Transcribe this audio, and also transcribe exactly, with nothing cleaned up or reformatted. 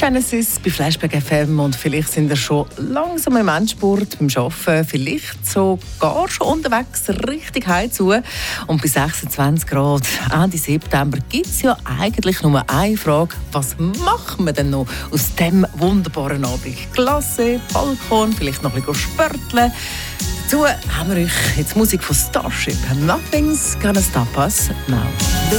Genesis bei Flashback F M und vielleicht sind ihr schon langsam im Endspurt beim Arbeiten, vielleicht sogar schon unterwegs richtig heimzu. Und bei sechsundzwanzig Grad Ende September gibt es ja eigentlich nur eine Frage: Was machen wir denn noch aus diesem wunderbaren Abend? Klasse, Balkon, vielleicht noch ein bisschen spörteln. Dazu haben wir euch jetzt Musik von Starship. Nothing's gonna stop us now.